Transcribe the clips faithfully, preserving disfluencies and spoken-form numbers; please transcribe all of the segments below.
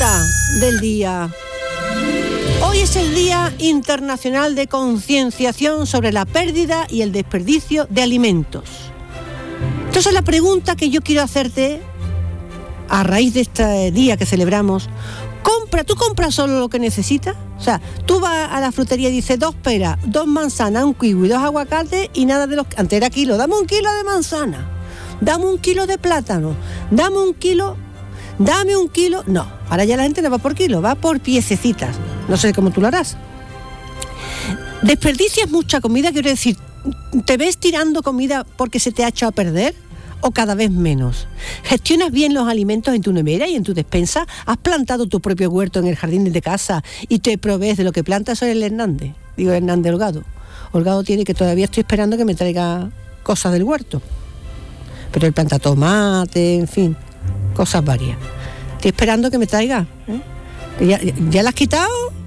pregunta del día. Hoy es el Día Internacional de Concienciación sobre la pérdida y el desperdicio de alimentos. Entonces la pregunta que yo quiero hacerte, a raíz de este día que celebramos, compra, ¿tú compras solo lo que necesitas? O sea, tú vas a la frutería y dices dos peras, dos manzanas, un kiwi, dos aguacates y nada de los... Antes era kilo, dame un kilo de manzana, dame un kilo de plátano, dame un kilo... Dame un kilo... No, ahora ya la gente no va por kilo, va por piececitas. No sé cómo tú lo harás. ¿Desperdicias mucha comida? Quiero decir, ¿te ves tirando comida porque se te ha echado a perder? ¿O cada vez menos? ¿Gestionas bien los alimentos en tu nevera y en tu despensa? ¿Has plantado tu propio huerto en el jardín de casa y te provees de lo que plantas? Soy el Hernández. Digo, Hernández Holgado. Holgado tiene que todavía estoy esperando que me traiga cosas del huerto. Pero él planta tomate, en fin... cosas varias. Estoy esperando que me traiga. ¿eh? ¿Ya, ¿Ya la has quitado?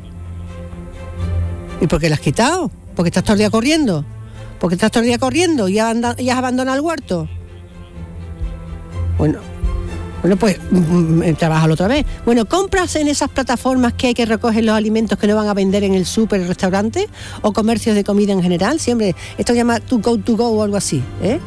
¿Y por qué la has quitado? ¿Porque estás todo el día corriendo? ¿Porque estás todo el día corriendo y has abandonado el huerto? Bueno, bueno pues mm, trabájalo otra vez. Bueno, ¿compras en esas plataformas que hay que recoger los alimentos que no van a vender en el súper, el restaurante o comercios de comida en general? Siempre, esto se llama to go to go o algo así, ¿eh?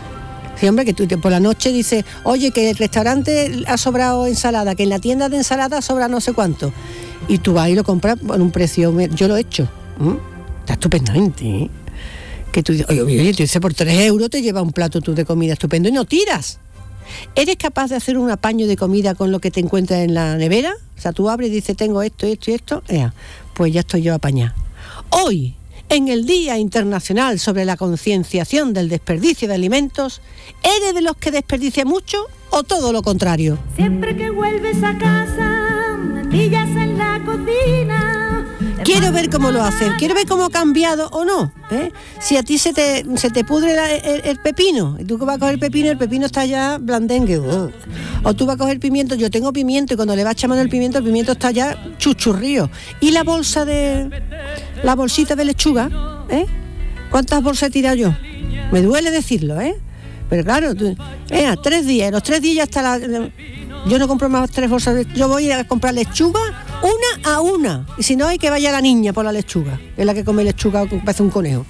Sí, hombre, que tú por la noche dices, oye, que el restaurante ha sobrado ensalada, que en la tienda de ensalada sobra no sé cuánto. Y tú vas y lo compras por un precio, yo lo he hecho. ¿Mm? Está estupendamente, ¿eh? Que tú dices, oye, oye, tú dices, por tres euros te lleva un plato tú de comida estupendo y no tiras. ¿Eres capaz de hacer un apaño de comida con lo que te encuentras en la nevera? O sea, tú abres y dices, tengo esto, esto y esto. Ea, pues ya estoy yo apañada. Hoy, en el Día Internacional sobre la Concienciación del Desperdicio de Alimentos, ¿eres de los que desperdicia mucho o todo lo contrario? Siempre que vuelves a casa, me pillas en la cocina. Quiero ver cómo lo haces, quiero ver cómo ha cambiado o no, ¿eh? Si a ti se te, se te pudre la, el, el pepino, y tú que vas a coger el pepino, el pepino está ya blandengue, uh. O tú vas a coger pimiento, yo tengo pimiento y cuando le vas echando el pimiento, el pimiento está ya chuchurrío. Y la bolsa de, la bolsita de lechuga, ¿eh? ¿Cuántas bolsas he tirado yo? Me duele decirlo, ¿eh? Pero claro, tú, eh, tres días, los tres días ya está la... Yo no compro más tres bolsas, de, yo voy a comprar lechuga una a una. Y si no, hay que vaya la niña por la lechuga, que es la que come lechuga que parece un conejo.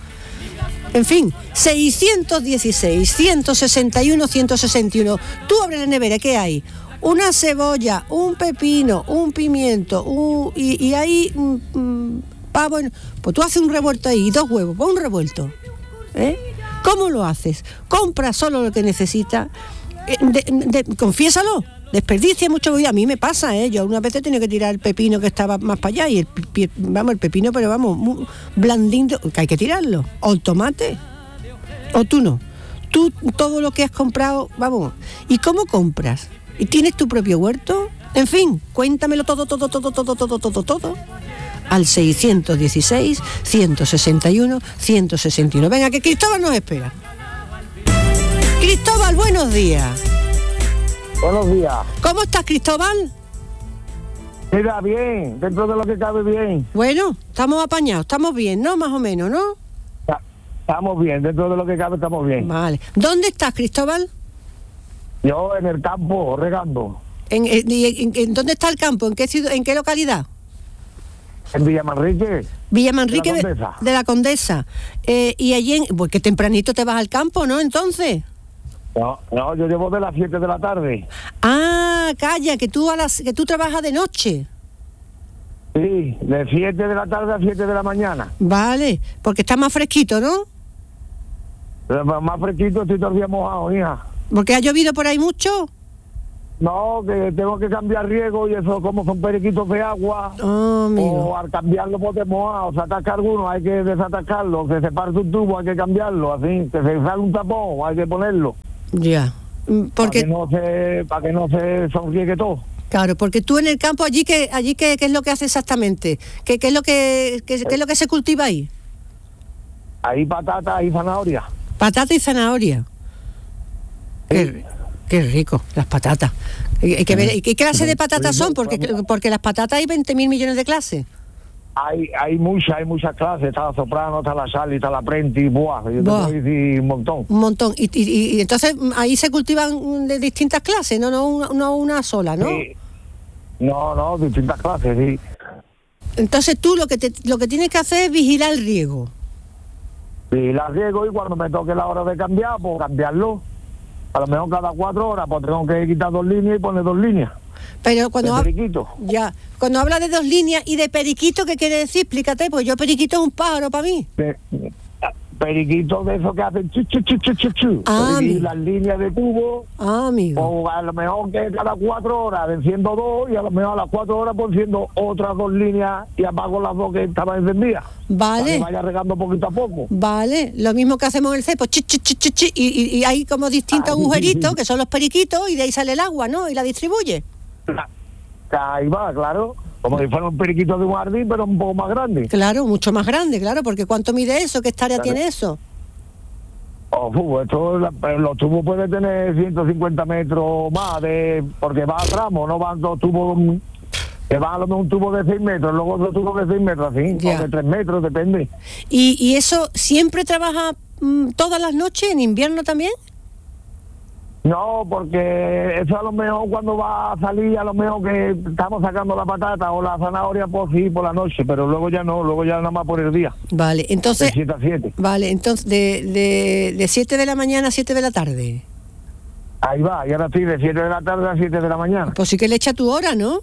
En fin, seiscientos dieciséis, ciento sesenta y uno, ciento sesenta y uno. Tú abres la nevera, ¿qué hay? Una cebolla, un pepino, un pimiento, un, y, y hay um, pavo. Pues tú haces un revuelto ahí, dos huevos, pues un revuelto. ¿Eh? ¿Cómo lo haces? Compra solo lo que necesitas. De, de, de, confiésalo. Desperdicia mucho. A mí me pasa, ¿eh? Yo una vez he tenido que tirar el pepino que estaba más para allá y el, vamos, el pepino, pero vamos, muy blandito, que hay que tirarlo. O el tomate. O tú no. Tú todo lo que has comprado, vamos. ¿Y cómo compras? ¿Y tienes tu propio huerto? En fin, cuéntamelo todo, todo, todo, todo, todo, todo, todo. Al seiscientos dieciséis, ciento sesenta y uno, ciento sesenta y uno. Venga, que Cristóbal nos espera. Cristóbal, buenos días. Buenos días. ¿Cómo estás, Cristóbal? Mira, bien, dentro de lo que cabe bien. Bueno, estamos apañados, estamos bien, ¿no? Más o menos, ¿no? Estamos bien, dentro de lo que cabe estamos bien. Vale. ¿Dónde estás, Cristóbal? Yo en el campo, regando. ¿En, en, en, en dónde está el campo? ¿En qué ciudad, en qué localidad? En Villamanrique. Villamanrique de la Condesa. De, de la Condesa. Eh, y allí, en, pues que tempranito te vas al campo, ¿no? Entonces... No, no, yo llevo de las siete de la tarde. Ah, calla, que tú a las que tú trabajas de noche. Sí, de siete de la tarde a siete de la mañana. Vale, porque está más fresquito, ¿no? Pero más fresquito, estoy todo el día mojado, hija. ¿Porque ha llovido por ahí mucho? No, que tengo que cambiar riego y eso, como son periquitos de agua. Oh, amigo. O al cambiarlo porque mojado, se ataca alguno, hay que desatacarlo. Que se parte un tubo, hay que cambiarlo. Así, que se sale un tapón, hay que ponerlo. Ya, porque... Para que no se, para que no se sonriegue todo. Claro, porque tú en el campo, allí que allí qué, qué es lo que hace exactamente, qué, qué es lo que qué, qué es lo que se cultiva ahí. Ahí patata y zanahoria. Patata y zanahoria. Sí. Qué, qué rico, las patatas. Hay que ver, ¿y qué clase de patatas son? Porque porque las patatas hay veinte mil millones de clases. Hay hay muchas, hay muchas clases, está la soprano, está la sal, está la prenti, buah, yo te puedo decir un montón. Un montón. Y, y, y entonces ahí se cultivan de distintas clases, no no una, no una sola, ¿no? Sí, No, no, distintas clases, sí. Entonces tú lo que te, lo que tienes que hacer es vigilar el riego. Vigilar riego y cuando me toque la hora de cambiar, pues cambiarlo. A lo mejor cada cuatro horas, pues tengo que quitar dos líneas y poner dos líneas. Pero cuando De hab- periquito. ya, cuando habla de dos líneas y de periquito, ¿qué quiere decir? Explícate, pues yo periquito es un pájaro para mí. De- periquito de esos que hacen chu, chu, chu, chu, chu, chu. Ah, y mi- las líneas de tubo, Ah, amigo. o a lo mejor que cada cuatro horas enciendo dos y a lo mejor a las cuatro horas pues enciendo otras dos líneas y apago las dos que estaban encendidas. Para Vale. que vaya regando poquito a poco. Vale, lo mismo que hacemos en el cepo, chi, chi, chi, chi, chi, y, y- y hay como distintos Ah, sí, agujeritos, sí, sí. que son los periquitos, y de ahí sale el agua, ¿no? Y la distribuye. Ahí va, claro. Como si fuera un periquito de un jardín, pero un poco más grande. Claro, mucho más grande, claro, porque ¿cuánto mide eso? ¿Qué tarea Claro. tiene eso? Oh, fu, esto, la- pero los tubos pueden tener ciento cincuenta metros más, de porque va a tramo, no van dos tubos, mm, que va a lo mejor un tubo de seis metros, luego otro tubo de seis metros, así, Ya. o de tres metros, depende. ¿Y, y eso siempre trabaja mm, todas las noches, en invierno también? No, porque eso a lo mejor cuando va a salir, a lo mejor que estamos sacando la patata o la zanahoria, pues sí, por la noche, pero luego ya no, luego ya nada más por el día, Vale, de entonces, siete a siete. vale, entonces de, de, de siete de la mañana a siete de la tarde. Ahí va, y ahora sí, de siete de la tarde a siete de la mañana. Pues sí que le echa tu hora, ¿no?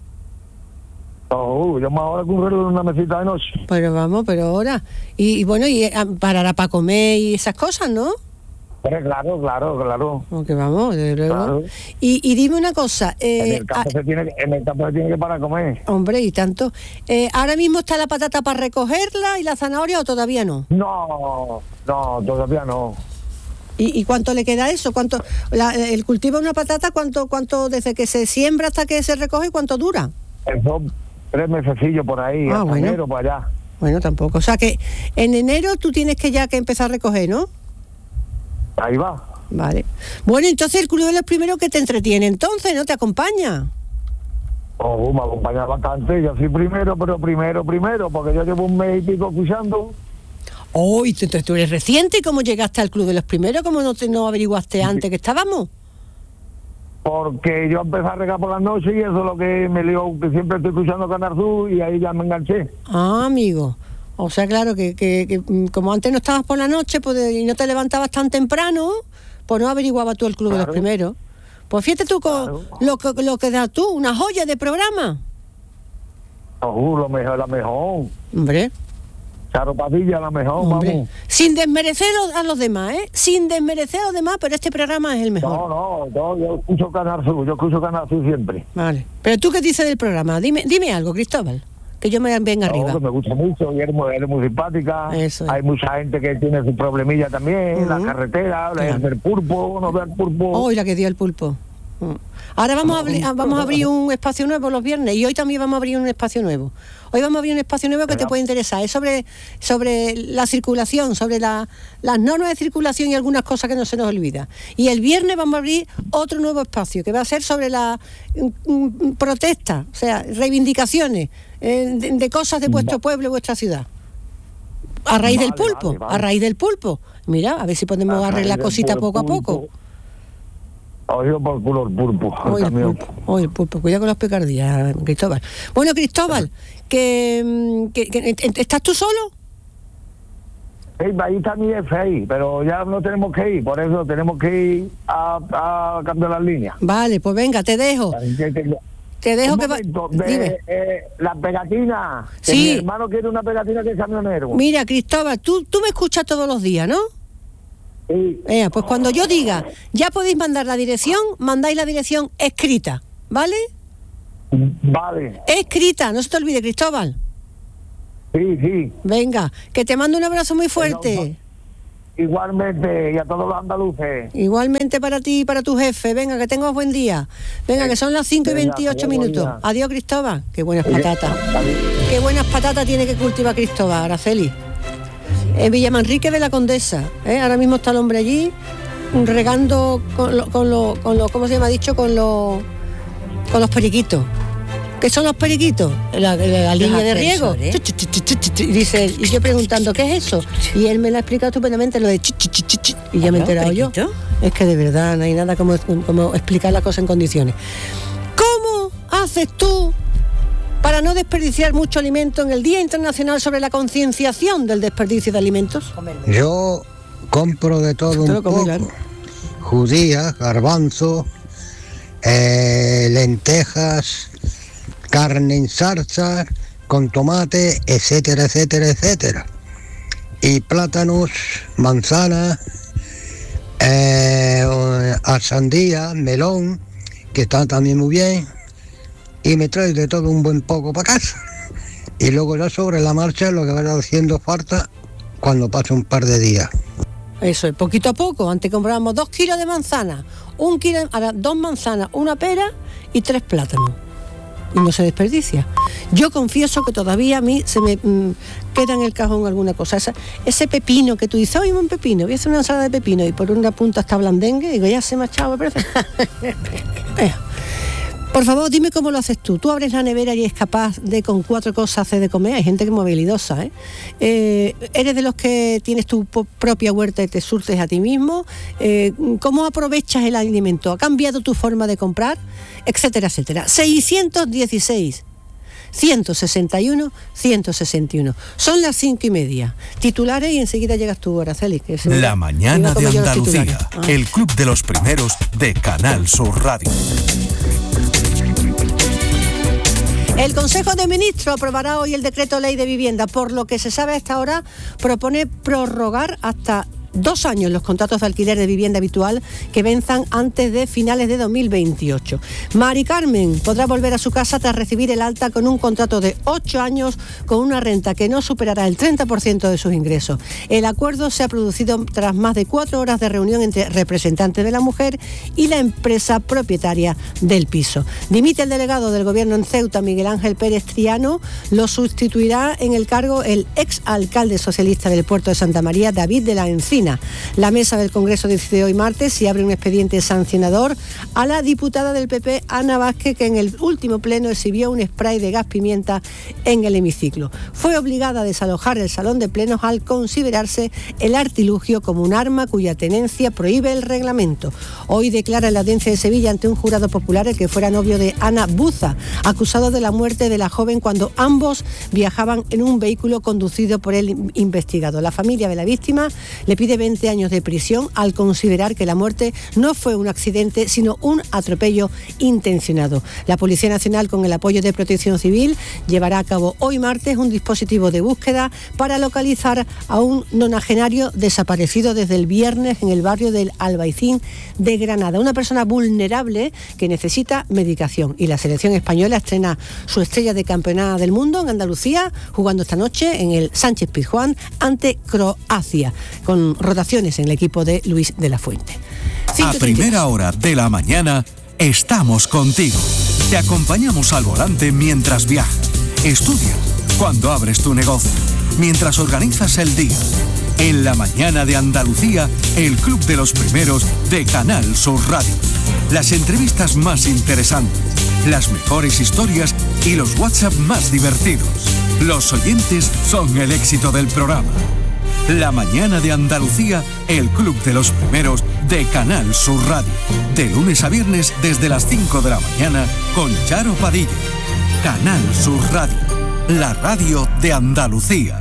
Oh, yo me ahora con un reloj en una mesita de noche. Pero vamos, pero ahora. Y, y bueno, y ah, parará para comer y esas cosas, ¿no? Pero claro, claro, claro. Porque vamos, desde luego. Claro. Y, y dime una cosa, En eh, el campo ah, se tiene, que- en el campo se tiene que para comer. hombre, y tanto. Eh, ¿ahora mismo está la patata para recogerla y la zanahoria o todavía no? No, no, todavía no. ¿Y, y cuánto le queda eso? ¿Cuánto la- el cultivo de una patata, cuánto, cuánto desde que se siembra hasta que se recoge, cuánto dura? Eso tres mesecillos por ahí, Ah, hasta bueno. enero para allá. Bueno, tampoco. O sea que en enero tú tienes que ya que empezar a recoger, ¿no? Ahí va. Vale. Bueno, entonces el club de los primeros que te entretiene, entonces, ¿no? Te acompaña. Oh, me acompaña bastante. Yo soy primero, pero primero, primero, porque yo llevo un mes y pico escuchando. Oh, y tú, entonces tú eres reciente, ¿y cómo llegaste al club de los primeros? ¿Cómo no, te, no averiguaste antes que estábamos? Porque yo empecé a regar por las noches y eso es lo que me lió, que siempre estoy escuchando Canal Sur y ahí ya me enganché. Ah, amigo. O sea, claro, que, que, que, mm, como antes no estabas por la noche pues, y no te levantabas tan temprano, pues no averiguabas tú el club de los Claro. primeros. Pues fíjate tú con Claro. lo, que, lo que das tú, una joya de programa. Oh, lo mejor, la mejor. Hombre, Charo Padilla, la mejor, hombre. vamos. Sin desmerecer a los demás, ¿eh? Sin desmerecer a los demás, pero este programa es el mejor. No, no, no, yo escucho Canal Sur, yo escucho Canal Sur siempre. Vale. Pero tú, ¿qué dices del programa? Dime, dime algo, Cristóbal, que yo me venga No, arriba. que me gusta mucho y eres muy, eres muy simpática. Eso es. Hay mucha gente que tiene su problemilla también, Ujú. la carretera, Claro. el pulpo, no ver pulpo. Hoy la que dio el pulpo. Mm. Ahora vamos a, abrir, vamos a abrir un espacio nuevo los viernes y hoy también vamos a abrir un espacio nuevo. Hoy vamos a abrir un espacio nuevo que te Venga. puede interesar. Es sobre, sobre la circulación, sobre la, las normas de circulación y algunas cosas que no se nos olvida. Y el viernes vamos a abrir otro nuevo espacio que va a ser sobre la mm, mm, protesta, o sea, reivindicaciones eh, de, de cosas de vuestro pueblo y vuestra ciudad. A raíz Vale, del pulpo, vale, vale. a raíz del pulpo. Mira, a ver si podemos A raíz arreglar del cositas pulpo. poco a poco. Oído por culo el pulpo, el Hoy el camión. pulpo, hoy el pulpo. Cuidado con las picardías, Cristóbal. Bueno, Cristóbal, que, mm, que- que- ¿estás tú solo? Sí, ahí está mi F ahí, pero ya no tenemos que ir, por eso tenemos que ir a, a cambiar las líneas. Vale, pues venga, te dejo. Así que te- Te dejo Un que va. momento, de, Dime. eh, la pegatina. Que Sí. Mi hermano quiere una pegatina que es camionero. Mira, Cristóbal, tú, tú me escuchas todos los días, ¿no? Sí. Eh, pues cuando yo diga, ya podéis mandar la dirección, mandáis la dirección escrita, ¿vale? Vale, Escrita, no se te olvide, Cristóbal. sí, sí. Venga, que te mando un abrazo muy fuerte. Igualmente, y a todos los andaluces. Igualmente para ti y para tu jefe. Venga, que tengas buen día. Venga, que son las cinco y Venga, veintiocho adiós, minutos. María. Adiós, Cristóbal. Qué buenas Oye, patatas. adiós. Qué buenas patatas tiene que cultivar Cristóbal, Araceli. En Villamanrique de la Condesa. ¿eh? Ahora mismo está el hombre allí regando con los, con lo, con lo, ¿cómo se llama dicho? Con los, con los periquitos. ¿Qué son los periquitos? La, la- la línea de riego. aspersores. Chu, chu, chu, chu, chu, chu. Y dice él, y yo preguntando, ¿qué es eso? Y él me lo ha explicado estupendamente, lo de chu, chu, chu, chu, chu. Y ya me he Claro, enterado yo. periquito. Es que de verdad no hay nada como, como explicar las cosas en condiciones. ¿Cómo hace haces tú para no desperdiciar mucho alimento en el Día Internacional sobre la concienciación del desperdicio de alimentos? Yo compro de todo un poco. Judías, garbanzo, eh, lentejas, carne en salsa, con tomate, etcétera, etcétera, etcétera. Y plátanos, manzanas, eh, sandía, melón, que está también muy bien. Y me traigo de todo un buen poco para casa. Y luego ya sobre la marcha lo que va haciendo falta cuando pase un par de días. Eso es, poquito a poco. Antes comprábamos dos kilos de manzana, un kilo, ahora dos manzanas, una pera y tres plátanos. Y no se desperdicia. Yo confieso que todavía a mí se me mmm, queda en el cajón alguna cosa. Esa, ese pepino que tú dices, oye, un pepino, voy a hacer una ensalada de pepino, y por una punta está blandengue, y digo, ya se me ha echado, me parece. eh. Por favor, dime cómo lo haces tú. Tú abres la nevera y es capaz de con cuatro cosas hacer de comer. Hay gente que es muy habilidosa, ¿eh? Eh, ¿Eres de los que tienes tu po- propia huerta y te surtes a ti mismo? Eh, ¿Cómo aprovechas el alimento? ¿Ha cambiado tu forma de comprar? Etcétera, etcétera. seiscientos dieciséis, ciento sesenta y uno, ciento sesenta y uno. Son las cinco y media. Titulares y enseguida llegas tú, Araceli. Que se La mañana de Andalucía, ah. el club de los primeros de Canal Sur Radio. El Consejo de Ministros aprobará hoy el decreto ley de vivienda, por lo que se sabe hasta ahora propone prorrogar hasta dos años los contratos de alquiler de vivienda habitual que venzan antes de finales de dos mil veintiocho. Mari Carmen podrá volver a su casa tras recibir el alta con un contrato de ocho años con una renta que no superará el treinta por ciento de sus ingresos. El acuerdo se ha producido tras más de cuatro horas de reunión entre representantes de la mujer y la empresa propietaria del piso. Dimite el delegado del Gobierno en Ceuta, Miguel Ángel Pérez Triano. Lo sustituirá en el cargo el ex alcalde socialista del puerto de Santa María, David de la Encina. La mesa del Congreso decidió hoy martes si abre un expediente sancionador a la diputada del P P, Ana Vázquez, que en el último pleno exhibió un spray de gas pimienta en el hemiciclo. Fue obligada a desalojar el salón de plenos al considerarse el artilugio como un arma cuya tenencia prohíbe el reglamento. Hoy declara en la audiencia de Sevilla ante un jurado popular el que fuera novio de Ana Buza, acusado de la muerte de la joven cuando ambos viajaban en un vehículo conducido por el investigado. La familia de la víctima le pide veinte años de prisión al considerar que la muerte no fue un accidente, sino un atropello intencionado. La Policía Nacional, con el apoyo de Protección Civil, llevará a cabo hoy martes un dispositivo de búsqueda para localizar a un nonagenario desaparecido desde el viernes en el barrio del Albaicín de Granada. Una persona vulnerable que necesita medicación. Y la selección española estrena su estrella de campeona del mundo en Andalucía, jugando esta noche en el Sánchez Pizjuán ante Croacia, con rotaciones en el equipo de Luis de la Fuente. A primera hora de la mañana estamos contigo. Te acompañamos al volante mientras viajas, estudias, cuando abres tu negocio, mientras organizas el día. En la mañana de Andalucía, el club de los primeros de Canal Sur Radio. Las entrevistas más interesantes, las mejores historias y los WhatsApp más divertidos. Los oyentes son el éxito del programa. La mañana de Andalucía, el club de los primeros de Canal Sur Radio. De lunes a viernes desde las cinco de la mañana con Charo Padilla. Canal Sur Radio, la radio de Andalucía.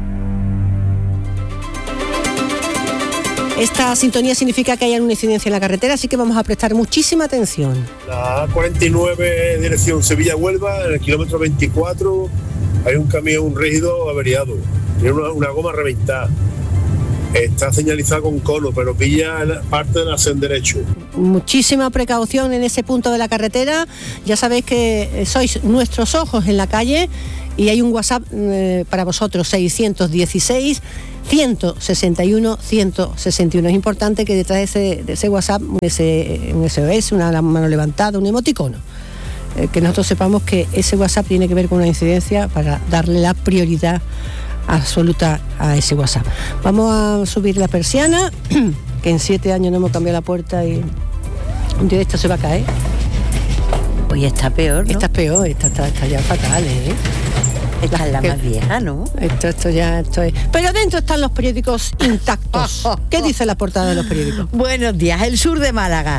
Esta sintonía significa que hay una incidencia en la carretera, así que vamos a prestar muchísima atención. La A cuarenta y nueve, dirección Sevilla-Huelva, en el kilómetro veinticuatro, hay un camión rígido averiado. Tiene una, una goma reventada. Está señalizada con cono, pero pilla parte del acén derecho. Muchísima precaución en ese punto de la carretera. Ya sabéis que sois nuestros ojos en la calle y hay un WhatsApp eh, para vosotros, seiscientos dieciséis, ciento sesenta y uno, ciento sesenta y uno. Es importante que detrás de ese, de ese WhatsApp, un, ese, un S O S, una mano levantada, un emoticono. Eh, que nosotros sepamos que ese WhatsApp tiene que ver con una incidencia para darle la prioridad absoluta a ese WhatsApp. Vamos a subir la persiana, que en siete años no hemos cambiado la puerta y un día de esto se va a caer. Hoy está peor, ¿no? Esta es peor, esta está, está ya fatal, ¿eh? Esta es la más vieja, ¿no? Esto, esto ya, esto es... Pero dentro están los periódicos intactos. ¿Qué dice la portada de los periódicos? Buenos días. El Sur de Málaga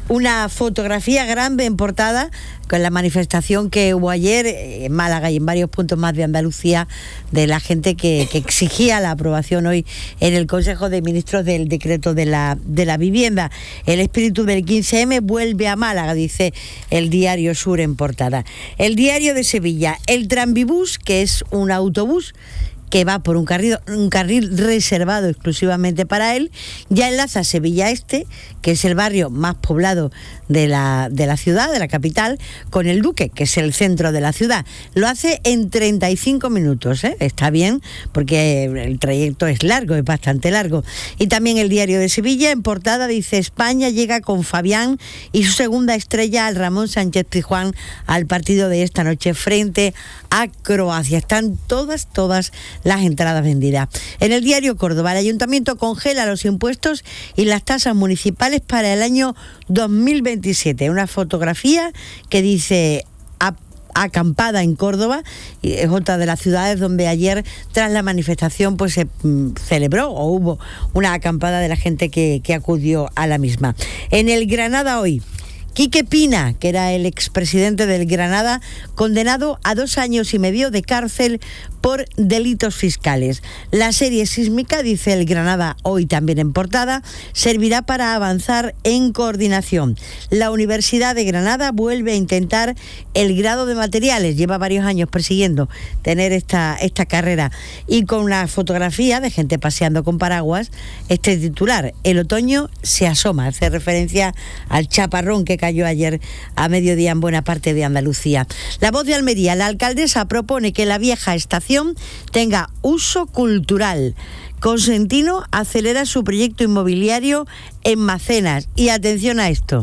una fotografía grande en portada con la manifestación que hubo ayer en Málaga y en varios puntos más de Andalucía de la gente que, que exigía la aprobación hoy en el Consejo de Ministros del decreto de la, de la vivienda. El espíritu del quince eme vuelve a Málaga, dice el Diario Sur en portada. El Diario de Sevilla, el Tranvibús, que es un autobús que va por un carril, un carril reservado exclusivamente para él, ya enlaza Sevilla Este, que es el barrio más poblado de la, de la ciudad, de la capital, con el Duque, que es el centro de la ciudad. Lo hace en treinta y cinco minutos, ¿eh? Está bien, porque el trayecto es largo, es bastante largo. Y también el Diario de Sevilla, en portada, dice: España llega con Fabián y su segunda estrella al Ramón Sánchez Pizjuán al partido de esta noche frente a Croacia. Están todas, todas las entradas vendidas. En el Diario Córdoba, el Ayuntamiento congela los impuestos y las tasas municipales para el año dos mil veintisiete. Una fotografía que dice acampada en Córdoba, y es otra de las ciudades donde ayer, tras la manifestación, pues se mm, celebró o hubo una acampada de la gente que, que acudió a la misma. En el Granada hoy, Quique Pina, que era el expresidente del Granada, condenado a dos años y medio de cárcel por delitos fiscales. La serie sísmica, dice el Granada hoy también en portada, servirá para avanzar en coordinación. La Universidad de Granada vuelve a intentar el grado de materiales. Lleva varios años persiguiendo tener esta, esta carrera. Y con una fotografía de gente paseando con paraguas, este titular: el otoño se asoma. Hace referencia al chaparrón que cayó ayer a mediodía en buena parte de Andalucía. La Voz de Almería, la alcaldesa propone que la vieja estación tenga uso cultural. Consentino acelera su proyecto inmobiliario en Macenas. Y atención a esto: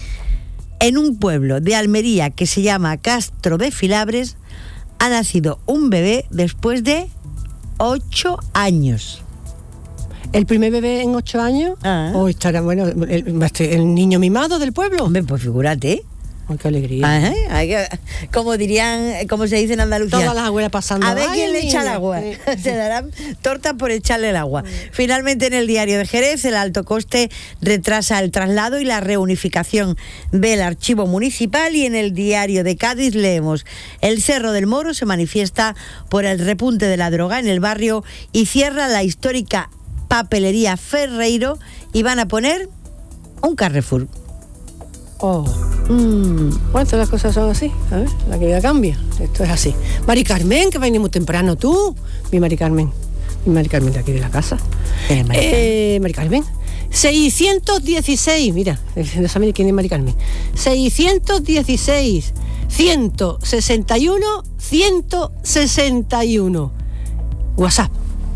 en un pueblo de Almería que se llama Castro de Filabres ha nacido un bebé después de ocho años. ¿El primer bebé en ocho años? Ah. ¿O estará, bueno, el, el niño mimado del pueblo? Hombre, pues figúrate. Oh, qué alegría. Ajá, hay que, como dirían, como se dice en Andalucía, todas las abuelas pasando. a ver Ay, quién le echa el niña. agua. Sí. Se darán tortas por echarle el agua. Finalmente, en el Diario de Jerez, el alto coste retrasa el traslado y la reunificación del archivo municipal. Y en el Diario de Cádiz leemos: el Cerro del Moro se manifiesta por el repunte de la droga en el barrio y cierra la histórica papelería Ferreiro y van a poner un Carrefour. Oh. Mm. Bueno, todas las cosas son así, ¿sabes? La vida cambia, esto es así. Mari Carmen, que venís muy temprano tú. Mi Mari Carmen, mi Mari Carmen de aquí de la casa. Eh, Mari Carmen. Eh, Mari Carmen. seiscientos dieciséis, mira, no saben quién es Mari Carmen. seiscientos dieciséis, ciento sesenta y uno, ciento sesenta y uno. WhatsApp.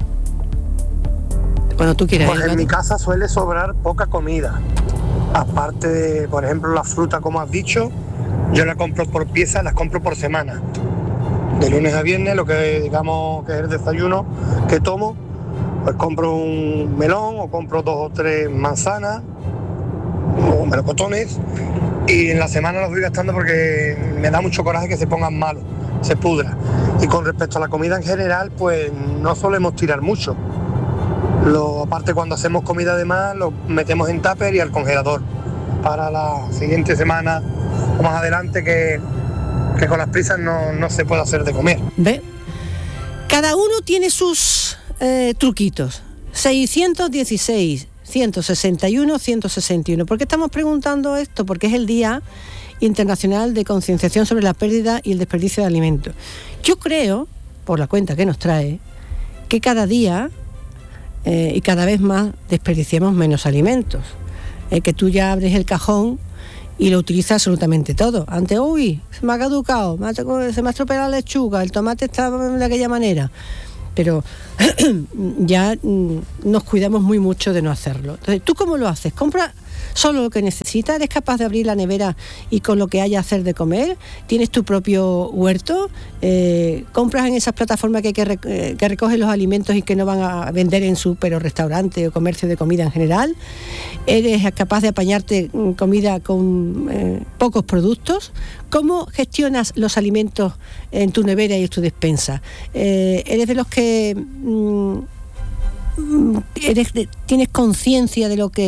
Cuando tú quieras. Pues en mi casa suele sobrar poca comida. Aparte de, por ejemplo, la fruta, como has dicho, yo la compro por pieza, las compro por semana. De lunes a viernes, lo que digamos que es el desayuno que tomo, pues compro un melón o compro dos o tres manzanas o melocotones, y en la semana los voy gastando porque me da mucho coraje que se pongan malos, se pudra. Y con respecto a la comida en general, pues no solemos tirar mucho. Lo, aparte, cuando hacemos comida de más, lo metemos en tupper y al congelador para la siguiente semana o más adelante, que, que con las prisas no, no se puede hacer de comer. ¿Ve? Cada uno tiene sus eh, truquitos. seiscientos dieciséis, ciento sesenta y uno, ciento sesenta y uno. ¿Por qué estamos preguntando esto? Porque es el Día Internacional de Concienciación sobre la Pérdida y el Desperdicio de Alimentos. Yo creo, por la cuenta que nos trae, que cada día Eh, y cada vez más desperdiciamos menos alimentos. Eh, que tú ya abres el cajón y lo utilizas absolutamente todo. Antes, uy, se me ha caducado, me ha, se me ha estropeado la lechuga, el tomate está de aquella manera. Pero ya mm, nos cuidamos muy mucho de no hacerlo. Entonces, ¿tú cómo lo haces? ¿Compras solo lo que necesitas? ¿Eres capaz de abrir la nevera y con lo que haya hacer de comer? ¿Tienes tu propio huerto? Eh, ¿Compras en esas plataformas que, que, eh, que recogen los alimentos y que no van a vender en súper o restaurante o comercio de comida en general? ¿Eres capaz de apañarte comida con eh, pocos productos? ¿Cómo gestionas los alimentos en tu nevera y en tu despensa? Eh, ¿Eres de los que... Mm, eres de, tienes conciencia de lo que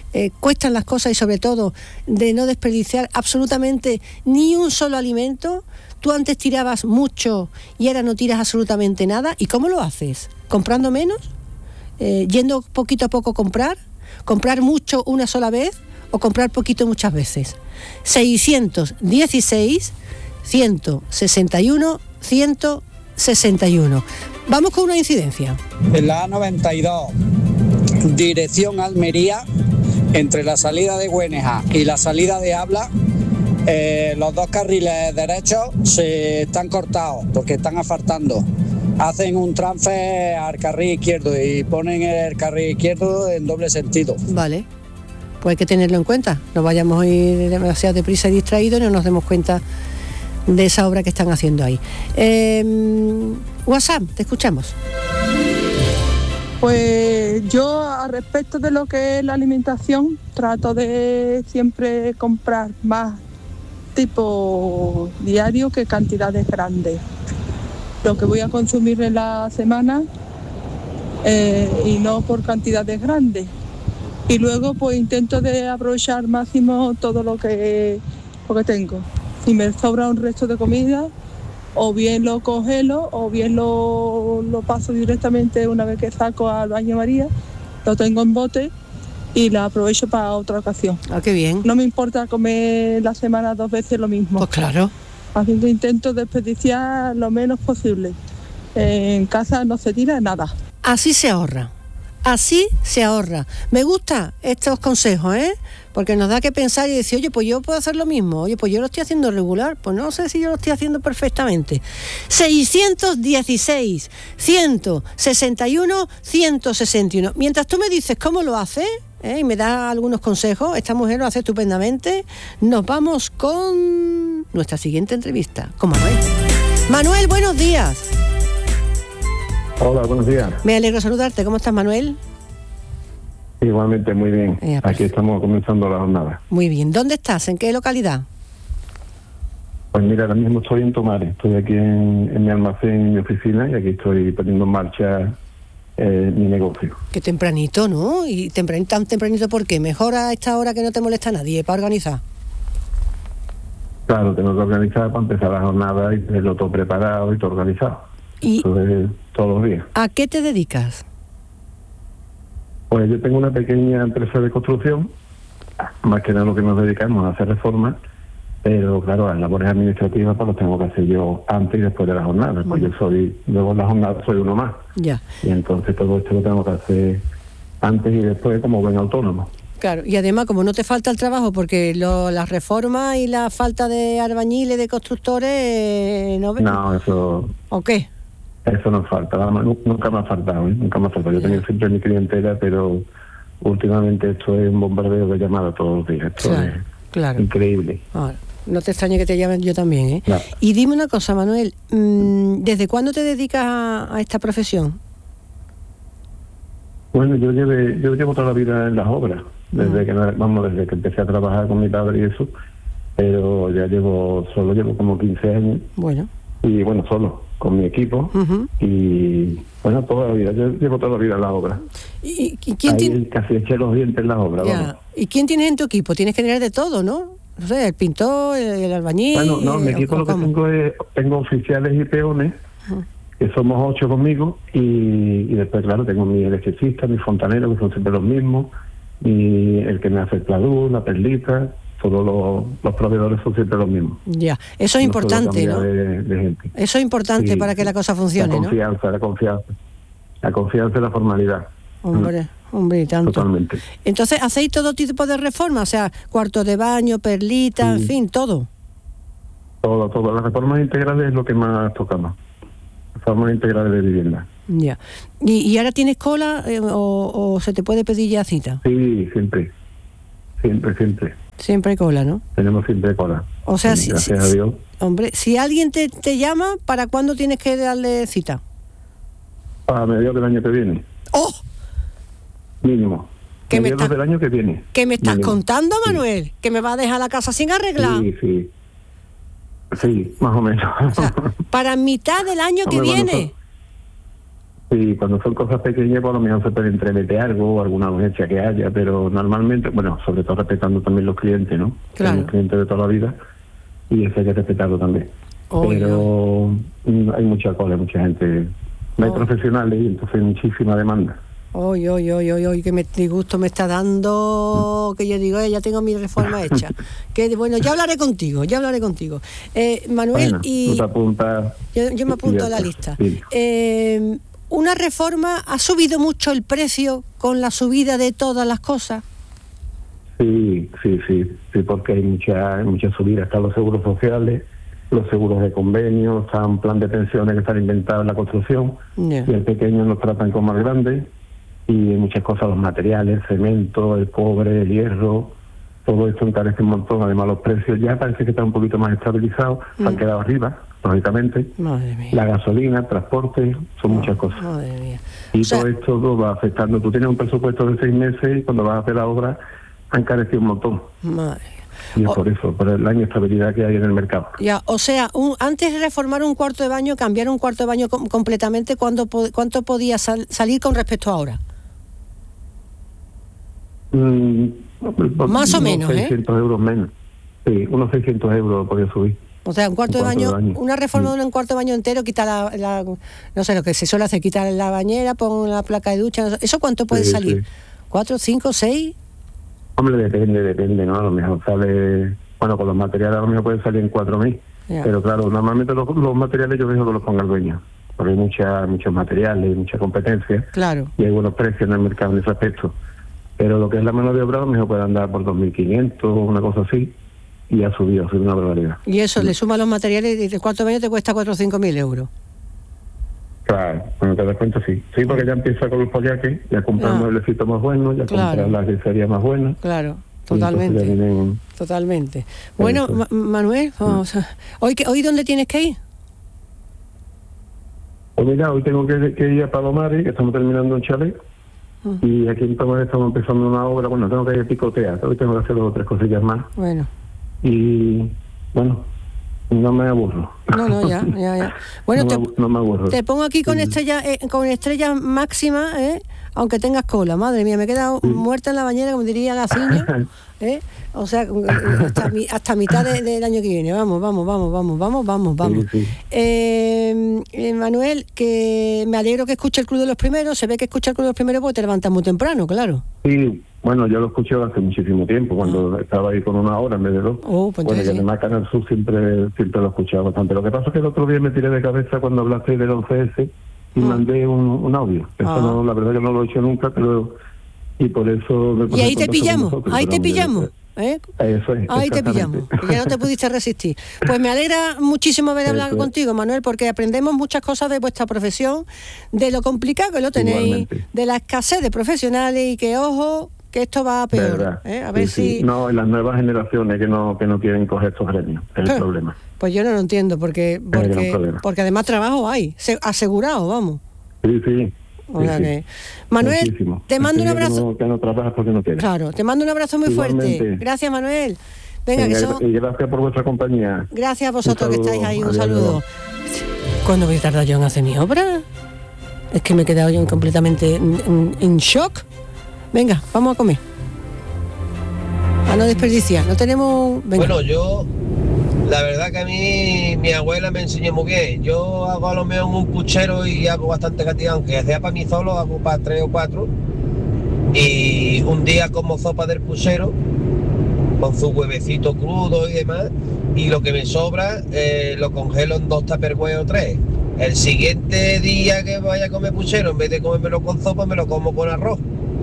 eh, cuestan las cosas y sobre todo de no desperdiciar absolutamente ni un solo alimento. Tú antes tirabas mucho y ahora no tiras absolutamente nada. ¿Y cómo lo haces? ¿Comprando menos? Eh, ¿Yendo poquito a poco a comprar? ¿Comprar mucho una sola vez o comprar poquito muchas veces? seiscientos dieciséis, ciento sesenta y uno, ciento sesenta y uno. Vamos con una incidencia. En la A noventa y dos, dirección Almería, entre la salida de Güeneja y la salida de Habla, eh, los dos carriles derechos se están cortados porque están asfaltando. Hacen un transfer al carril izquierdo y ponen el carril izquierdo en doble sentido. Vale, pues hay que tenerlo en cuenta. No vayamos a ir demasiado deprisa y distraídos y no nos demos cuenta de esa obra que están haciendo ahí. Eh, WhatsApp, te escuchamos. Pues yo, a respecto de lo que es la alimentación, trato de siempre comprar más tipo diario que cantidades grandes. Lo que voy a consumir en la semana eh, y no por cantidades grandes. Y luego pues intento de aprovechar al máximo todo lo que, lo que tengo. Si me sobra un resto de comida, o bien lo congelo, o bien lo, lo paso directamente una vez que saco al baño María, lo tengo en bote y la aprovecho para otra ocasión. Ah, qué bien. No me importa comer la semana dos veces lo mismo. Pues claro. Así que intento desperdiciar lo menos posible. En casa no se tira nada. Así se ahorra. Así se ahorra. Me gustan estos consejos, ¿eh? Porque nos da que pensar y decir, oye, pues yo puedo hacer lo mismo. Oye, pues yo lo estoy haciendo regular. Pues no sé si yo lo estoy haciendo perfectamente. seiscientos dieciséis, ciento sesenta y uno, ciento sesenta y uno. Mientras tú me dices cómo lo haces, ¿eh? Y me das algunos consejos, esta mujer lo hace estupendamente, nos vamos con nuestra siguiente entrevista con Manuel. Manuel, buenos días. Hola, buenos días. Me alegro saludarte. ¿Cómo estás, Manuel? Igualmente, muy bien. Eh, pues, Aquí estamos comenzando la jornada. Muy bien. ¿Dónde estás? ¿En qué localidad? Pues mira, ahora mismo estoy en Tomares. Estoy aquí en, en mi almacén, en mi oficina, y aquí estoy poniendo en marcha eh, mi negocio. Qué tempranito, ¿no? Y tempranito, tan tempranito, ¿por qué? Mejor a esta hora que no te molesta nadie para organizar. Claro, tengo que organizar para empezar la jornada y tenerlo todo preparado y todo organizado. ¿Y Eso es todos los días. a qué te dedicas? Pues yo tengo una pequeña empresa de construcción, más que nada lo que nos dedicamos a hacer reformas, pero claro, las labores administrativas pues las tengo que hacer yo antes y después de la jornada, pues yo soy, luego en la jornada soy uno más. Ya. Y entonces todo esto lo tengo que hacer antes y después como buen autónomo. Claro, y además como no te falta el trabajo, porque lo, las reformas y la falta de albañiles, de constructores, eh, ¿no ves? No, eso... ¿O qué? Eso no falta, vamos, nunca me ha faltado, ¿eh? Nunca me ha faltado. Yo tenía siempre mi clientela, pero últimamente esto es un bombardeo de llamadas todos los días. Esto Claro, es claro. increíble. Ahora, no te extrañe que te llamen yo también, ¿eh? No. Y dime una cosa, Manuel, mmm, ¿desde cuándo te dedicas a, a esta profesión? Bueno, yo llevé, yo llevo toda la vida en las obras, desde que vamos, desde que empecé a trabajar con mi padre y eso, pero ya llevo, solo llevo como quince años. Bueno. Y bueno, solo, con mi equipo, Uh-huh. y bueno, toda la vida, yo llevo toda la vida en las obras. ¿Y, y quién Ahí tiene? casi eché los dientes en las obras, Ya. vamos. ¿Y quién tienes en tu equipo? Tienes que tener de todo, ¿no? No sé, el pintor, el, el albañil. Bueno, no, mi eh, equipo o- lo que ¿cómo? tengo es, tengo oficiales y peones, Ujú. que somos ocho conmigo, y, y después, claro, tengo mi electricista, mi fontanero, que son siempre los mismos, y el que me hace el pladur, la perlita, todos los, los proveedores son siempre los mismos. Ya, eso es No suelo importante, cambiar ¿no? De, de gente. Eso es importante Sí, para que la cosa funcione, la ¿no? confianza, la confianza, la confianza y la formalidad. Hombre, hombre, y tanto. Totalmente. Entonces, ¿hacéis todo tipo de reformas? O sea, cuarto de baño, perlita, en Sí. fin, todo. Todo, todo. Las reformas integrales es lo que más tocamos. Reformas integrales de vivienda. Ya. ¿Y, y ahora tienes cola eh, o, o se te puede pedir ya cita? Sí, siempre. Siempre, siempre. Siempre hay cola, ¿no? Tenemos siempre cola. O sea, Sí, si, gracias si- a Dios. hombre, si alguien te, te llama, ¿para cuándo tienes que darle cita? A mediados del año que viene. ¡Oh! Mínimo. ¿Qué me mediados está- del año que viene. ¿Qué me estás Mínimo. contando, Manuel? ¿Que me va a dejar la casa sin arreglar? Sí, sí. Sí, más o menos. O sea, para mitad del año que Hombre, bueno, viene. Sí, cuando son cosas pequeñas, por lo mejor se puede entremeter algo o alguna urgencia que haya, pero normalmente, bueno, sobre todo respetando también los clientes, ¿no? Claro. Los clientes de toda la vida, y eso hay que respetarlo también. Oh, pero no. Hay mucha cola, mucha gente, no hay Oh. profesionales y entonces hay muchísima demanda. Oy, oy, oy, oy, oy, que me disgusto me está dando, que yo digo, eh, ya tengo mi reforma hecha. Que bueno, ya hablaré contigo, ya hablaré contigo. Eh, Manuel, Bueno, y tú te apuntas, yo, yo me apunto a la y ya lista. está. Sí. Eh, ¿Una reforma ha subido mucho el precio con la subida de todas las cosas? Sí, sí, sí, sí, porque hay mucha, hay mucha subida. Están los seguros sociales, los seguros de convenio, están plan de pensiones que están inventados en la construcción, Yeah. y el pequeño nos tratan como más grande, y hay muchas cosas, los materiales, el cemento, el cobre, el hierro, todo esto encarece un montón. Además los precios ya parece que están un poquito más estabilizados, se han Mm. quedado arriba, lógicamente. Madre mía. La gasolina, el transporte, son muchas cosas. Madre mía. Y O sea- todo esto lo va afectando. Tú tienes un presupuesto de seis meses y cuando vas a hacer la obra han encarecido un montón. Madre. Y es O- por eso, por la inestabilidad que hay en el mercado. Ya, o sea, un, antes de reformar un cuarto de baño, cambiar un cuarto de baño com- completamente, ¿cuánto, po- cuánto podía sal- salir con respecto a ahora? Mm, Más o unos menos, ¿eh? seiscientos euros menos. Sí, unos seiscientos euros podía subir. O sea, un cuarto, Un de, cuarto baño, de baño. una reforma Mm. de un cuarto de baño entero, quita la, la- no sé, lo que se suele hacer, quitar la bañera, pon la placa de ducha, no sé, ¿eso cuánto puede Sí, salir? sí. ¿Cuatro, cinco, seis? Hombre, depende, depende, ¿no? A lo mejor sale, bueno, con los materiales a lo mejor puede salir en cuatro mil. Ya. Pero claro, normalmente los, los materiales yo dejo que los ponga el dueño, porque hay mucha, muchos materiales, mucha competencia, Claro. y hay buenos precios en el mercado en ese aspecto. Pero lo que es la mano de obra, a lo mejor puede andar por dos mil quinientos, una cosa así, y ha subido, ha subido una barbaridad. Y eso, le suma los materiales y el cuarto de baño te cuesta cuatro o cinco mil euros. Claro, cuando te das cuenta, sí. Sí, porque ya empieza con los follaques, ya compras Ah. mueblecitos más buenos, ya Claro. compras las griserías más buenas. Claro, y entonces ya totalmente. vienen- Totalmente. Bueno, Eso. Ma- Manuel, vamos a- ¿hoy, qué- ¿hoy dónde tienes que ir? Pues mira, hoy tengo que, que ir a Palomares, que estamos terminando un chalet, Mm. y aquí en Palomares estamos empezando una obra. Bueno, tengo que ir a picotear, hoy tengo que hacer dos o tres cosillas más, Bueno, y bueno, no me aburro. no, no, ya, ya, ya. Bueno, no, te, me, abu- no me aburro. te pongo aquí con Sí. estrella, eh, con estrella máxima, ¿eh? Aunque tengas cola, madre mía, me he quedado muerta en la bañera, como diría la ciña, ¿eh? O sea, hasta, mi- hasta mitad de- del año que viene. Vamos, vamos, vamos, vamos, vamos, vamos, vamos. Sí, sí. Eh, eh, Manuel, que me alegro que escuche el Club de los Primeros. Se ve que escucha el Club de los Primeros porque te levantas muy temprano, claro. Sí, bueno, yo lo escuché hace muchísimo tiempo, cuando estaba ahí con una hora en vez de dos. Oh, pues Bueno, entonces y sí. además Canal Sur siempre, siempre lo he escuchado bastante. Lo que pasa es que el otro día me tiré de cabeza cuando hablaste del once ese y Ah. mandé un, un audio. Eso Ah. no, la verdad que no lo he hecho nunca, pero y por eso me puse Y ahí en te contacto con pillamos, vosotros, ahí pero te hombre, pillamos. ¿eh? Eso es. Ahí te exactamente. pillamos, que ya no te pudiste resistir. Pues me alegra muchísimo haber hablado Eso es. contigo, Manuel, porque aprendemos muchas cosas de vuestra profesión, de lo complicado que lo tenéis, Igualmente. de la escasez de profesionales y que, ojo, que esto va a peor. Verdad. ¿eh? A Sí, ver sí. si... No, en las nuevas generaciones que no que no quieren coger estos gremios, es el Eh. problema. Pues yo no lo entiendo, porque el gran porque, problema. porque además trabajo hay, se- asegurado, vamos. Sí, sí. O sí, sea sí. que- Manuel, Muchísimo. te mando un Ese día que abrazo. no- Que no, trabajas porque no quieres. Claro, te mando un abrazo muy fuerte. Igualmente. Gracias, Manuel. Venga, Venga, que son... y gracias por vuestra compañía. Gracias a vosotros que Un saludo. estáis ahí, un Adiós. saludo. ¿Cuándo voy a tardar yo en hacer mi obra? Es que me he quedado yo completamente en, en- en shock. Venga, vamos a comer. A no desperdiciar, no tenemos... Venga. Bueno, yo, la verdad que a mí mi abuela me enseñó muy bien. Yo hago a lo mejor un puchero y hago bastante cantidad, aunque sea para mí solo, hago para tres o cuatro. Y un día como sopa del puchero, con su huevecito crudo y demás, y lo que me sobra eh, lo congelo en dos tupperware o tres. El siguiente día que vaya a comer puchero, en vez de comérmelo con sopa, me lo como con arroz.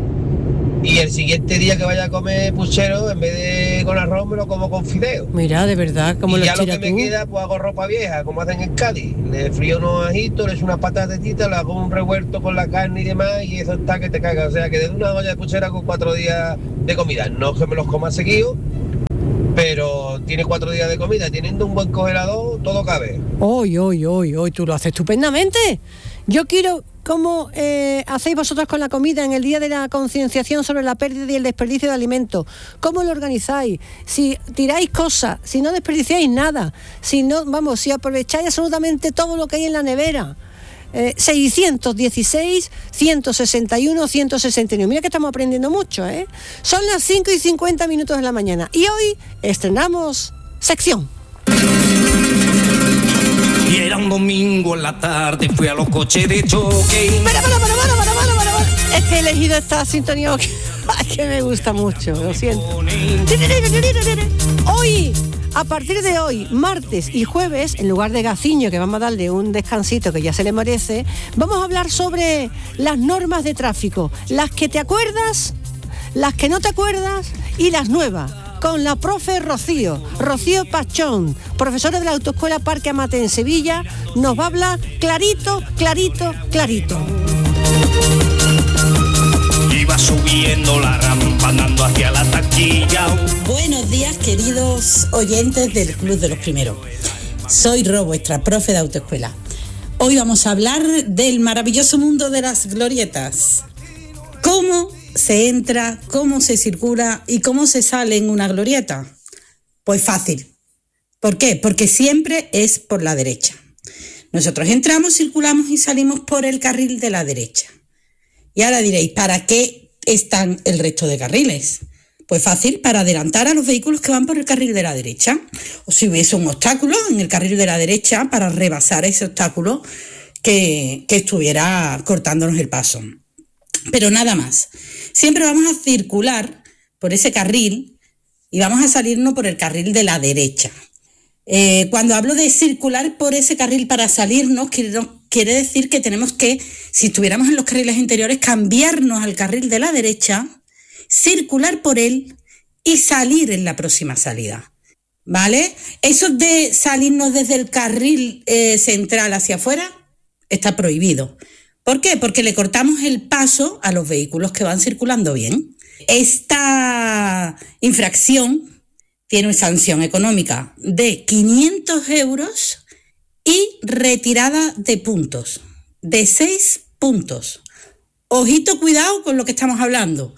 Y el siguiente día que vaya a comer puchero, en vez de con arroz, me lo como con fideo. Mira, de verdad, como y lo ya lo estiras que me tú. queda, pues hago ropa vieja, como hacen en Cádiz. Le frío unos ajitos, le echo unas patatetitas, le hago un revuelto con la carne y demás, y eso está que te caga. O sea, que desde una olla de puchera con cuatro días de comida. No es que me los coma seguido, pero tiene cuatro días de comida. Teniendo un buen congelador, todo cabe. Hoy, hoy, hoy, hoy, tú lo haces estupendamente. Yo quiero cómo eh, hacéis vosotros con la comida en el día de la concienciación sobre la pérdida y el desperdicio de alimentos. ¿Cómo lo organizáis? Si tiráis cosas, si no desperdiciáis nada, si no, vamos, si aprovecháis absolutamente todo lo que hay en la nevera. Eh, seiscientos dieciséis, ciento sesenta y uno, ciento sesenta y nueve. Mira que estamos aprendiendo mucho, ¿eh? Son las cinco y cincuenta minutos de la mañana y hoy estrenamos sección. Y era un domingo en la tarde, fui a los coches de choque. Para, para, para, para, para, para, para, para. Es que he elegido esta sintonía que, que me gusta mucho, lo siento. Hoy, a partir de hoy, martes y jueves, en lugar de Gaciño, que vamos a darle un descansito que ya se le merece, vamos a hablar sobre las normas de tráfico, las que te acuerdas, las que no te acuerdas y las nuevas, con la profe Rocío, Rocío Pachón, profesora de la Autoescuela Parque Amate en Sevilla, nos va a hablar clarito, clarito, clarito. Iba subiendo la rampa andando hacia la taquilla. Buenos días, queridos oyentes del Club de los Primeros. Soy Ro, vuestra profe de autoescuela. Hoy vamos a hablar del maravilloso mundo de las glorietas. ¿Cómo se entra, cómo se circula y cómo se sale en una glorieta? Pues fácil. ¿Por qué? Porque siempre es por la derecha. Nosotros entramos, circulamos y salimos por el carril de la derecha. Y ahora diréis, ¿para qué están el resto de carriles? Pues fácil, para adelantar a los vehículos que van por el carril de la derecha. O si hubiese un obstáculo en el carril de la derecha, para rebasar ese obstáculo que, que estuviera cortándonos el paso. Pero nada más. Siempre vamos a circular por ese carril y vamos a salirnos por el carril de la derecha. Eh, cuando hablo de circular por ese carril para salirnos, quiero... Quiere decir que tenemos que, si estuviéramos en los carriles interiores, cambiarnos al carril de la derecha, circular por él y salir en la próxima salida, ¿vale? Eso de salirnos desde el carril eh, central hacia afuera está prohibido. ¿Por qué? Porque le cortamos el paso a los vehículos que van circulando bien. Esta infracción tiene una sanción económica de quinientos euros y retirada de puntos, de seis puntos. Ojito, cuidado con lo que estamos hablando,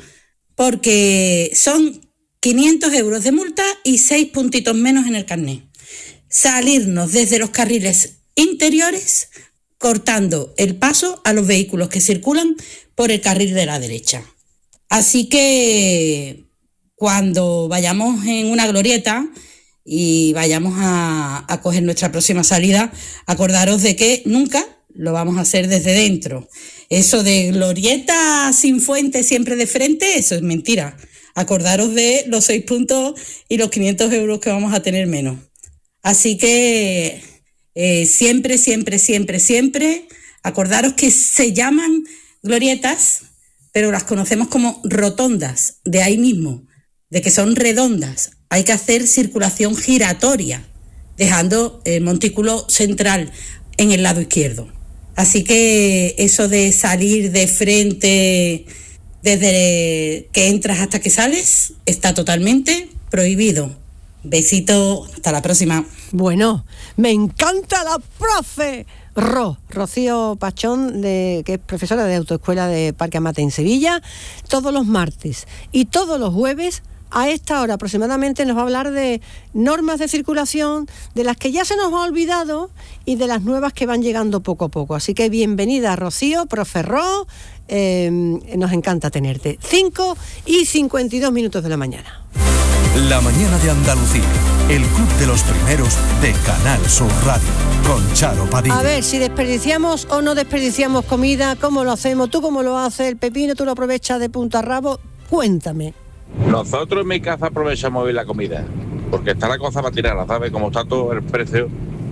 porque son quinientos euros de multa y seis puntitos menos en el carnet. Salirnos desde los carriles interiores, cortando el paso a los vehículos que circulan por el carril de la derecha. Así que cuando vayamos en una glorieta y vayamos a, a coger nuestra próxima salida, acordaros de que nunca lo vamos a hacer desde dentro. Eso de glorieta sin fuente siempre de frente, eso es mentira. Acordaros de los seis puntos y los quinientos euros que vamos a tener menos. Así que eh, siempre, siempre, siempre, siempre, acordaros que se llaman glorietas, pero las conocemos como rotondas, de ahí mismo, de que son redondas. Hay que hacer circulación giratoria, dejando el montículo central en el lado izquierdo. Así que eso de salir de frente desde que entras hasta que sales está totalmente prohibido. Besito, hasta la próxima. Bueno, me encanta la profe Ro, Rocío Pachón, de, que es profesora de Autoescuela de Parque Amate en Sevilla, todos los martes y todos los jueves. A esta hora aproximadamente nos va a hablar de normas de circulación, de las que ya se nos ha olvidado y de las nuevas que van llegando poco a poco. Así que bienvenida, Rocío, profe Ro, eh, nos encanta tenerte. cinco y cincuenta y dos minutos de la mañana. La mañana de Andalucía, el Club de los Primeros de Canal Sur Radio, con Charo Padilla. A ver, si desperdiciamos o no desperdiciamos comida, ¿cómo lo hacemos? ¿Tú cómo lo haces? ¿El pepino tú lo aprovechas de punta a rabo? Cuéntame. Nosotros en mi casa aprovechamos bien la comida, porque está la cosa para tirarla, ¿sabes? Como está todo el precio,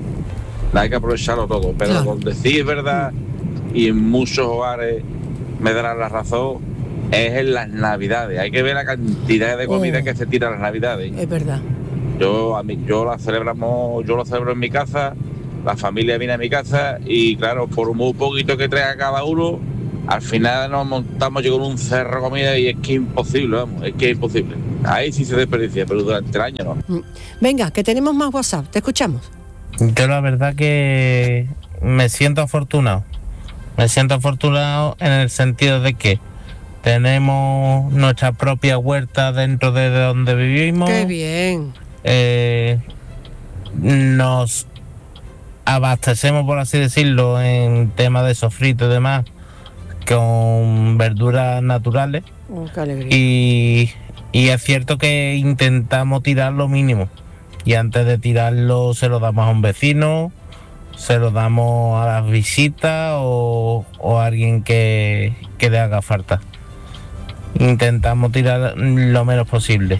hay que aprovecharlo todo. Pero claro, donde sí es verdad, y en muchos hogares me darán la razón, es en las Navidades. Hay que ver la cantidad de comida oh. que se tira en las Navidades. Es verdad. Yo, a mí, yo la celebramos, yo lo celebro en mi casa, la familia viene a mi casa y claro, por muy poquito que traiga cada uno, al final nos montamos yo con un cerro de comida y es que es imposible, vamos, es que es imposible. Ahí sí se desperdicia, pero durante el año no. Venga, que tenemos más WhatsApp, te escuchamos. Yo la verdad que me siento afortunado. Me siento afortunado en el sentido de que tenemos nuestra propia huerta dentro de donde vivimos. ¡Qué bien! Eh, nos abastecemos, por así decirlo, en tema de sofrito y demás, con verduras naturales. Oh, qué alegría. Y, y es cierto que intentamos tirar lo mínimo. Y antes de tirarlo se lo damos a un vecino, se lo damos a las visitas o, o a alguien que, que le haga falta. Intentamos tirar lo menos posible.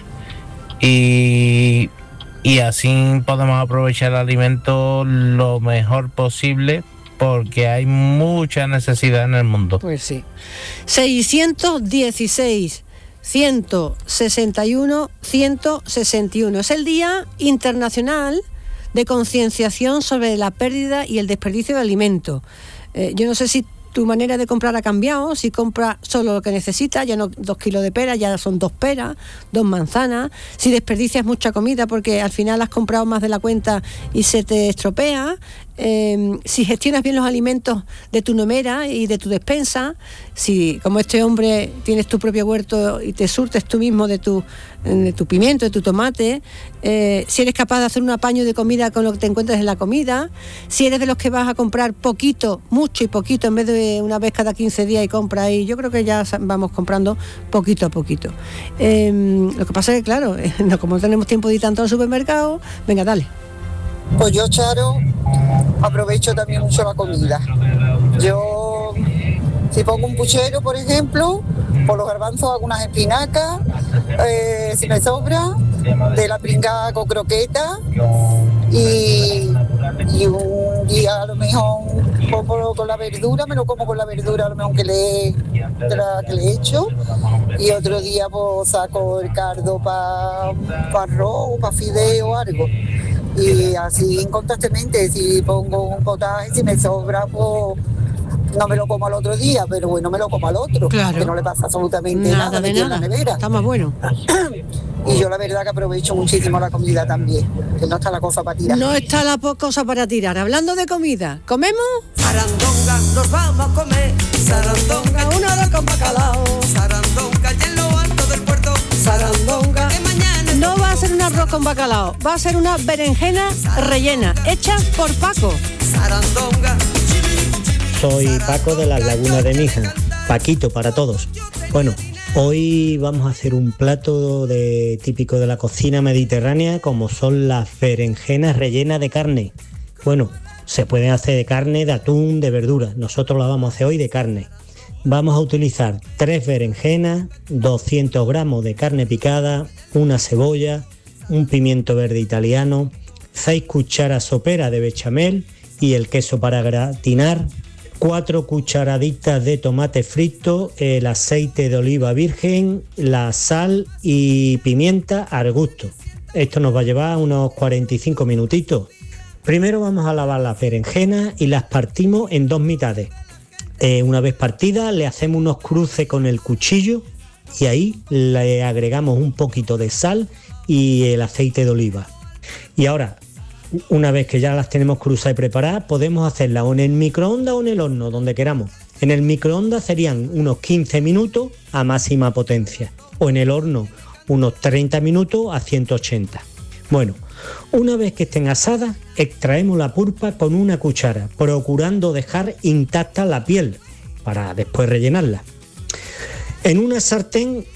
Y, y así podemos aprovechar el alimento lo mejor posible, porque hay mucha necesidad en el mundo. Pues sí. seiscientos dieciséis, ciento sesenta y uno, ciento sesenta y uno. Es el Día Internacional de Concienciación sobre la pérdida y el desperdicio de alimentos. Eh, yo no sé si tu manera de comprar ha cambiado, si compras solo lo que necesitas, ya no dos kilos de pera, ya son dos peras, dos manzanas, si desperdicias mucha comida porque al final has comprado más de la cuenta y se te estropea, eh, si gestionas bien los alimentos de tu nevera y de tu despensa, si como este hombre tienes tu propio huerto y te surtes tú mismo de tu, de tu pimiento, de tu tomate, eh, si eres capaz de hacer un apaño de comida con lo que te encuentres en la comida, si eres de los que vas a comprar poquito, mucho y poquito en vez de una vez cada quince días y compras, y yo creo que ya vamos comprando poquito a poquito. Eh, lo que pasa es que claro, no, como no tenemos tiempo de ir tanto al supermercado, venga, dale. Pues yo, Charo, aprovecho también mucho la comida. Yo, si pongo un puchero, por ejemplo, por los garbanzos hago unas espinacas, eh, si me sobra, de la pringada con croqueta, y, y un día a lo mejor pongo con la verdura, me lo como con la verdura a lo mejor que le, que la, que le he hecho, y otro día pues saco el cardo para pa arroz, para fideo o algo. Y así constantemente, si pongo un potaje, si me sobra, pues no me lo como al otro día, pero bueno, me lo como al otro, claro, que no le pasa absolutamente nada, nada de en nada, la nevera. Está más bueno. Y yo la verdad que aprovecho muchísimo la comida también, que no está la cosa para tirar. No está la po- cosa para tirar. Hablando de comida, ¿comemos? Sarandonga, nos vamos a comer. Sarandonga, una hora con bacalao. Sarandonga, y en lo alto del puerto. Sarandonga. Que mañana No va a ser un arroz con bacalao, va a ser una berenjena rellena, hecha por Paco. Sarandonga. Soy Paco de las Lagunas de Mija, Paquito para todos. Bueno, hoy vamos a hacer un plato de, típico de la cocina mediterránea, como son las berenjenas rellenas de carne. Bueno, se pueden hacer de carne, de atún, de verdura. Nosotros las vamos a hacer hoy de carne. Vamos a utilizar tres berenjenas, doscientos gramos de carne picada, una cebolla, un pimiento verde italiano, seis cucharas soperas de bechamel y el queso para gratinar, cuatro cucharaditas de tomate frito, el aceite de oliva virgen, la sal y pimienta al gusto. Esto nos va a llevar unos cuarenta y cinco minutitos. Primero vamos a lavar las berenjenas y las partimos en dos mitades. Eh, una vez partidas le hacemos unos cruces con el cuchillo y ahí le agregamos un poquito de sal y el aceite de oliva. Y ahora, una vez que ya las tenemos cruzadas y preparadas, podemos hacerlas o en el microondas o en el horno, donde queramos. En el microondas serían unos quince minutos a máxima potencia, o en el horno unos treinta minutos a ciento ochenta. Bueno, una vez que estén asadas, extraemos la pulpa con una cuchara, procurando dejar intacta la piel para después rellenarla. En una sartén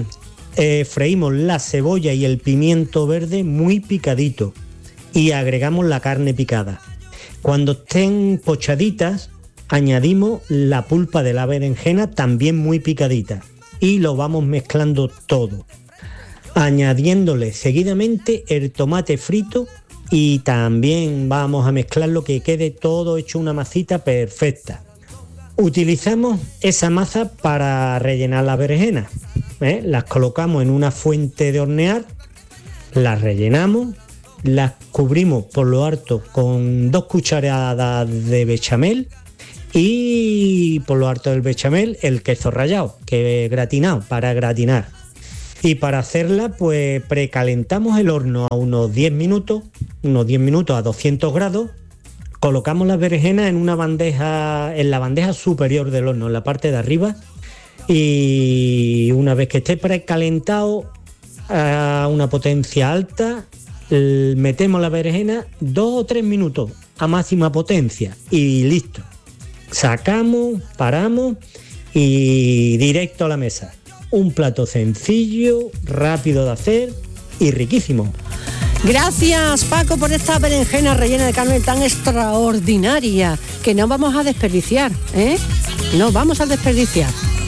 eh, freímos la cebolla y el pimiento verde muy picadito y agregamos la carne picada. Cuando estén pochaditas, añadimos la pulpa de la berenjena también muy picadita y lo vamos mezclando todo, añadiéndole seguidamente el tomate frito y también vamos a mezclarlo que quede todo hecho una masita perfecta. Utilizamos esa masa para rellenar las berenjenas, ¿eh? Las colocamos en una fuente de hornear, las rellenamos, las cubrimos por lo alto con dos cucharadas de bechamel y por lo alto del bechamel el queso rallado, que es gratinado, para gratinar. Y para hacerla, pues precalentamos el horno a unos diez minutos, unos diez minutos a doscientos grados. Colocamos las berenjenas en una bandeja, en la bandeja superior del horno, en la parte de arriba. Y una vez que esté precalentado a una potencia alta, metemos la berenjena dos o tres minutos a máxima potencia y listo. Sacamos, paramos y directo a la mesa. Un plato sencillo, rápido de hacer y riquísimo. Gracias, Paco, por esta berenjena rellena de carne tan extraordinaria que no vamos a desperdiciar, ¿eh? No vamos a desperdiciar.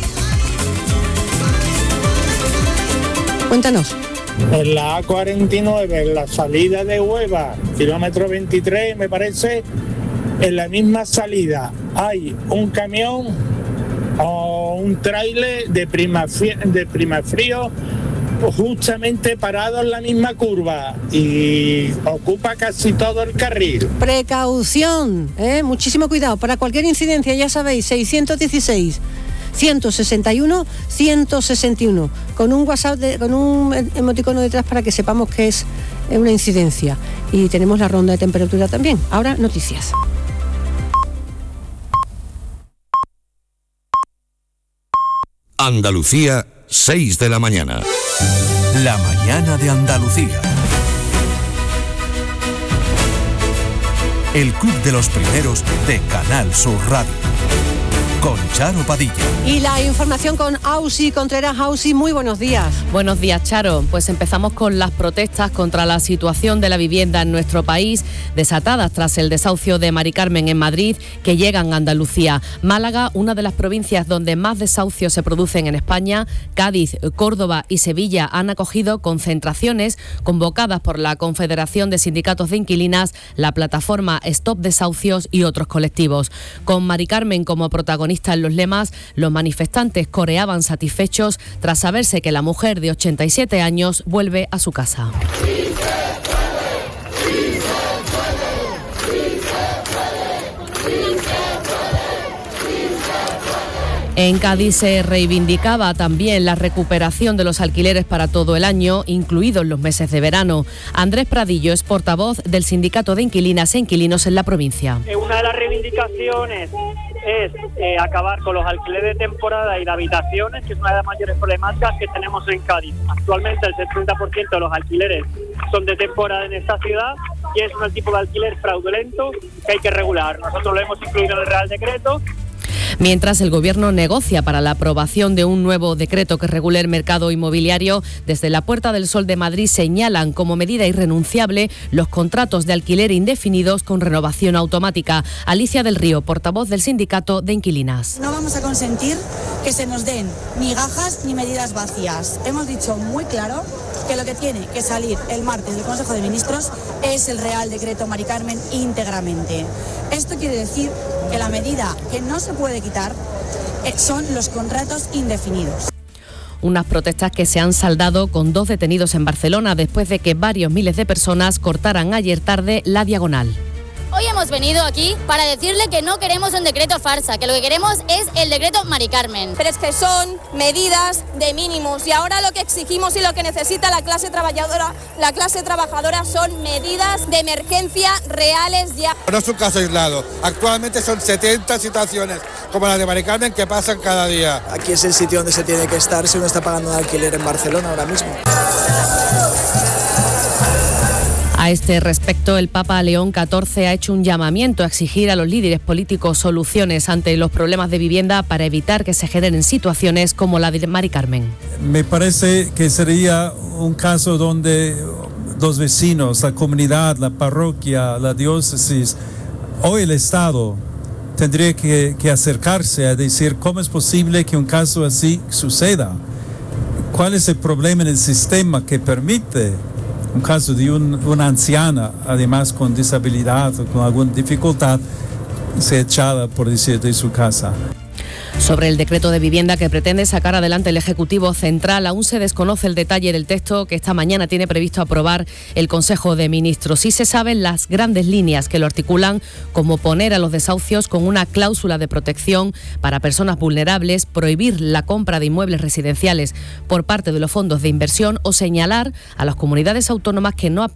Cuéntanos. En la A cuarenta y nueve, en la salida de Huelva, kilómetro veintitrés, me parece, en la misma salida hay un camión o un tráiler de prima, de prima frío justamente parado en la misma curva y ocupa casi todo el carril. Precaución, ¿eh? Muchísimo cuidado. Para cualquier incidencia, ya sabéis, seiscientos dieciséis, ciento sesenta y uno, ciento sesenta y uno, con un WhatsApp, de, con un emoticono detrás para que sepamos que es una incidencia. Y tenemos la ronda de temperatura también. Ahora, noticias. Andalucía, seis de la mañana. La mañana de Andalucía. El Club de los Primeros de Canal Sur Radio. Con Charo Padilla. Y la información con Ausi Contreras. Ausi, muy buenos días. Buenos días, Charo. Pues empezamos con las protestas contra la situación de la vivienda en nuestro país, desatadas tras el desahucio de Mari Carmen en Madrid, que llegan a Andalucía. Málaga, una de las provincias donde más desahucios se producen en España, Cádiz, Córdoba y Sevilla han acogido concentraciones convocadas por la Confederación de Sindicatos de Inquilinas, la plataforma Stop Desahucios y otros colectivos. Con Mari Carmen como protagonista en los lemas, los manifestantes coreaban satisfechos tras saberse que la mujer de ochenta y siete años vuelve a su casa. En Cádiz se reivindicaba también la recuperación de los alquileres para todo el año, incluidos los meses de verano. Andrés Pradillo es portavoz del Sindicato de Inquilinas e Inquilinos en la provincia. Una de las reivindicaciones es eh, acabar con los alquileres de temporada y de habitaciones, que es una de las mayores problemáticas que tenemos en Cádiz. Actualmente el setenta por ciento de los alquileres son de temporada en esta ciudad y es un tipo de alquiler fraudulento que hay que regular. Nosotros lo hemos incluido en el Real Decreto. Mientras el Gobierno negocia para la aprobación de un nuevo decreto que regule el mercado inmobiliario, desde la Puerta del Sol de Madrid señalan como medida irrenunciable los contratos de alquiler indefinidos con renovación automática. Alicia del Río, portavoz del Sindicato de Inquilinas. No vamos a consentir que se nos den migajas ni medidas vacías. Hemos dicho muy claro que lo que tiene que salir el martes del Consejo de Ministros es el Real Decreto Mari Carmen íntegramente. Esto quiere decir que la medida que no se puede quitar son los contratos indefinidos. Unas protestas que se han saldado con dos detenidos en Barcelona después de que varios miles de personas cortaran ayer tarde la diagonal. Hoy hemos venido aquí para decirle que no queremos un decreto farsa, que lo que queremos es el decreto Mari Carmen. Pero es que son medidas de mínimos y ahora lo que exigimos y lo que necesita la clase trabajadora, la clase trabajadora son medidas de emergencia reales ya. No es un caso aislado, actualmente son setenta situaciones como la de Mari Carmen que pasan cada día. Aquí es el sitio donde se tiene que estar si uno está pagando un alquiler en Barcelona ahora mismo. A este respecto, el Papa León catorce ha hecho un llamamiento a exigir a los líderes políticos soluciones ante los problemas de vivienda para evitar que se generen situaciones como la de Mari Carmen. Me parece que sería un caso donde los vecinos, la comunidad, la parroquia, la diócesis o el Estado tendría que, que acercarse a decir cómo es posible que un caso así suceda. ¿Cuál es el problema en el sistema que permite un caso de un, una anciana, además con disabilidad o con alguna dificultad, ser echada, por decir, de su casa? Sobre el decreto de vivienda que pretende sacar adelante el Ejecutivo Central, aún se desconoce el detalle del texto que esta mañana tiene previsto aprobar el Consejo de Ministros. Sí se saben las grandes líneas que lo articulan, como poner a los desahucios con una cláusula de protección para personas vulnerables, prohibir la compra de inmuebles residenciales por parte de los fondos de inversión o señalar a las comunidades autónomas que no aplican